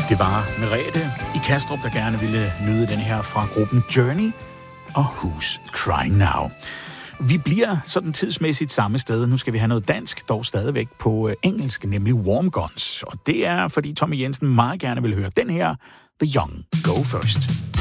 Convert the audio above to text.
Det var Merete i Kastrup, der gerne ville nyde den her fra gruppen Journey og Who's Crying Now. Vi bliver sådan tidsmæssigt samme sted. Nu skal vi have noget dansk, dog stadigvæk på engelsk, nemlig Warm Guns. Og det er, fordi Tommy Jensen meget gerne vil høre den her, The Young Go First.